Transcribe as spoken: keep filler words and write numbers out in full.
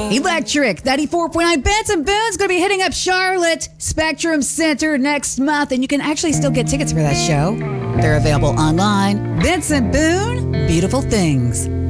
Electric ninety-four point nine. Benson Boone's going to be hitting up Charlotte Spectrum Center next month, and you can actually still get tickets for that show. They're available online. Benson Boone, Beautiful Things.